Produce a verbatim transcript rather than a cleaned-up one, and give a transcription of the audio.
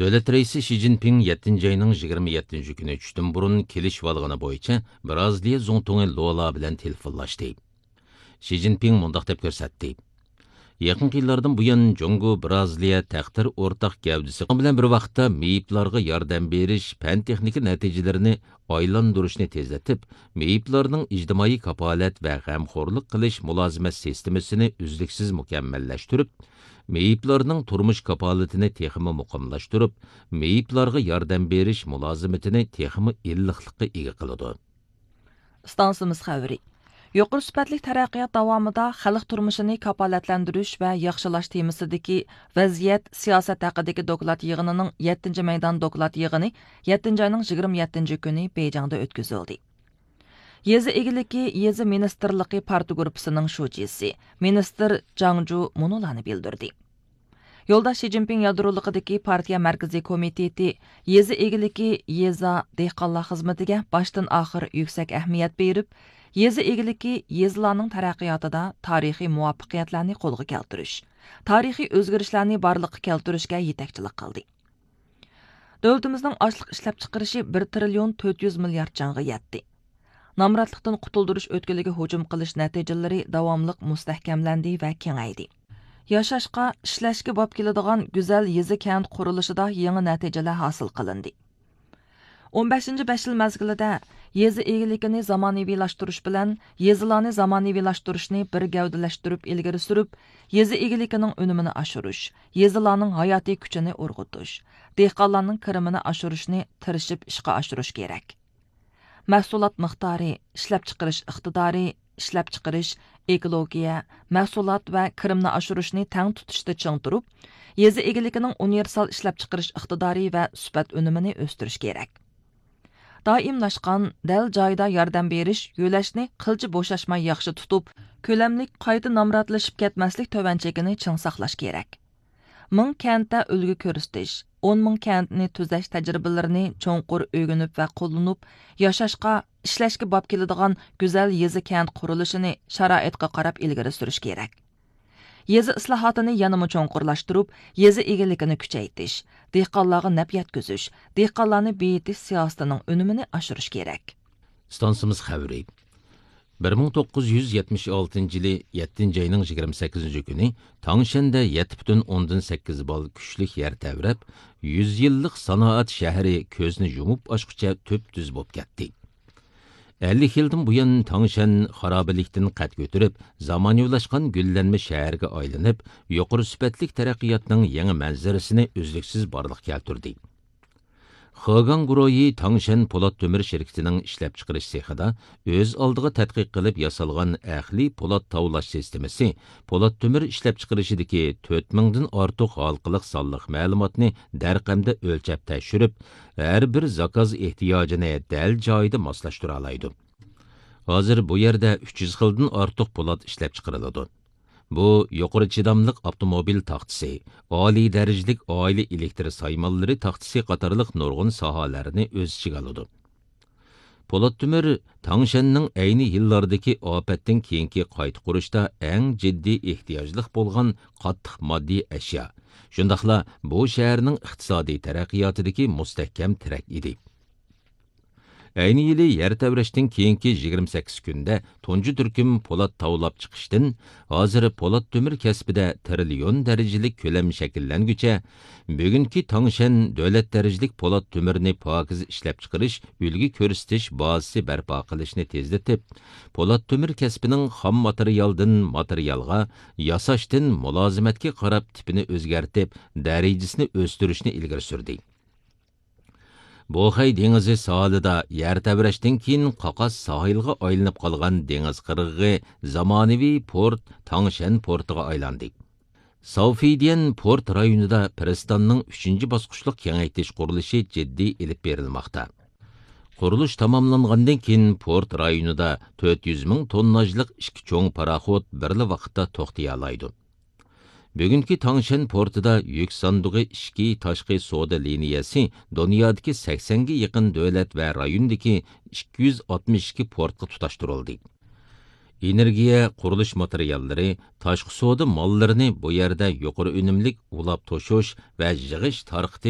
Davlat raisi Xi Jinping yettinchi ayning yigirma yettinchi kuni tushdan burun kelishib olgani bo'yicha Braziliya Zontoni Lola bilan telefonlashdi. Xi Jinping mundaq deb ko'rsatdi. Yaqin yillardan buyon Jongo Braziliya taqdir o'rtaq gavdisi bilan bir vaqtda meyiplarga yordam berish, fan texnika natijalarini aylantirishni tezlatib, meyiplarning ijtimoiy kapolat va g'amxo'rlik qilish mulozimat sistemasini uzluksiz mukammallashtirib, meyiplarning turmush kapolatini texmi muqimlashtirib, meyiplarga yordam berish mulozimatini texmi illiqlikqa ega qiladi. Stansimiz xabari. Yuqori sifatli taraqqiyot davomida xalq turmushini kafolatlantirish va yaxshilash temasidagi vaziyat siyosat haqidagi doklad yig'inining yettinchi maydon doklad yig'ini yettinchi ayning yigirma yettinchi kuni Beyjingda o'tkazildi. Yezi egiliki Yezi ministerligi parti gruppasining shujisi, minister Jangju Munulani bildirdi. Yo'lda Xi Jinping yadroligidagi partiya markaziy komiteti Yezi egiliki Yeza dehqonlar xizmatiga boshdan oxir yuksak ahamiyat berib, Yezi egiliki yezilarning taraqqiyotida tarixiy muvaffaqiyatlarni qo'lga keltirish, tarixiy o'zgarishlarni barliqqa keltirishga yetakchilik qildi. Davlatimizning ochliq ishlab chiqarishi bir trillion to'rt yuz milliard jangga yetdi. Namratlikdan qutuldirish o'tkiliga hujum qilish natijalari davomli mustahkamlandi va kengaydi. Yashashqa, ishlashga bo'lib keladigan go'zal yezi kent qurilishida yangi natijalar hosil qilindi. o'n beshinchi besh yil mezgilida yezi egiligini zamonaviylashtirish bilan yezilarni zamonaviylashtirish bir gavdalashtirib ilgari surib, yezi egiligining unumini oshirish, yezilarning hayotiy kuchini urg'utish, dehqonlarning kirimini oshirishni tirishib ishga oshirish kerak. Mahsulot miqdori, ishlab chiqarish iqtidori, ishlab chiqarish, ekologiya, mahsulot va kirimni oshirishni tang tutishda ching turib, yezi egiligining universal ishlab chiqarish iqtidori va sifat unumini o'stirish kerak. Daimlashqan dal joyda yordam berish, yo'lashni qilchi bo'shashmay yaxshi tutib, ko'lamlik qayta namratlashib ketmaslik tovanchigini ching saqlash kerak. Ming kentda ulgu ko'rsatish, o'n ming kentni tuzash tajribalarini cho'nqur o'rganib va qo'llanib, yashashqa, ishlashga bo'lib keladigan go'zal yezi kent qurilishini sharoitga qarab ilgari surish kerak. Yezi islohotini yanama cho'nqurlashtirib, yezi egiligini kuchaytirish, dehqonlarga naf yetkazish, dehqonlarni beyitish siyosatining unumini oshirish kerak. Stansimiz xabari. bir ming to'qqiz yuz yetmish oltinchi yili yettinchi ayning yigirma sakkizinchi kuni Tangshanda yetti butun o'ndan sakkiz bal kuchlik yer tavrab, yuz yillik sanoat shahri ko'zni yumib ochqicha tüp-tüz bo'lib ketdi. ellik yildan buyon Tangshan xarobalikdan qad ko'tarib, zamonaviylashtgan gullanma shaharga aylanib, yuqori sifatli taraqqiyotning yangi manzarasini uzluksiz borliq keltirdi. Xogan guruhi Tangshan Po'lat Tömür şirketining ishlab chiqarish sexida o'z oldiga tadqiq qilib yasalgan ahli po'lat tavlash sistemasi Po'lat Tömür ishlab chiqarishidagi to'rt mingdan ortiq halqiliq sonliq ma'lumotni darqamda o'lchab tekshirib, har bir zakaz ehtiyojini dal joyida moslashtirib oladi. Hozir bu yerda uch yuz xildan ortiq po'lat ishlab chiqariladi. Bu yuqori chidamliq avtomobil taxtisi, oliy darajalik oila elektr saymonlari taxtisi qatorliq nurg'un sohalarni o'z ichiga oladi. Po'lat Tömür Tangshanning ayni yillardagi ofatdan keyingi qayta qurishda eng jiddiy ehtiyojliq bo'lgan qattiq moddiy ashyo. Shundaqla bu shaharning iqtisodiy taraqqiyotidagi mustahkam tirak edi. Ayni yili yer tavrashdan keyingi yigirma sakkiz kunda tunji turkum po'lat tavlab chiqishdan hozir Po'lat Tömür kasbida trillion darajalik ko'lam shakllanguncha bugungi Tangshan davlat darajalik Po'lat Tömürni pokiz ishlab chiqarish, ulgi ko'rsatish bazasi barpo qilishni tezlatib, Po'lat Tömür kasbining xom materialdan materialga, yasashdan mulozimatga qarab tipini o'zgartib, darajasini o'stirishni ilgari surdi. Boxay dengizi sohilida yer tavrashdan keyin Qaqas sohilga aylanib qolgan dengiz qirg'ig'i zamonaviy port Tangshan portiga aylandi. Saufidian port rayonida Piristonning uchinchi bosqichlik kengaytirish qurilishi jiddiy ilib berilmoqda. Qurilish tamomlangandan keyin port rayonida to'rt yuz ming tonnajlik ikki cho'ng paraxod birli vaqtda to'xtay oladi. Bugungi Tangshan portida yük sandığı ishki tashqi savdo liniyasi dunyodagi saksonga yaqin davlat va rayondagi ikki yuz oltmish ikki portga tutashtirildi. Energiya, qurilish materiallari, tashqi savdo mollarini bu yerda yuqori unumlik ulab to'shish va yig'ish tarqiti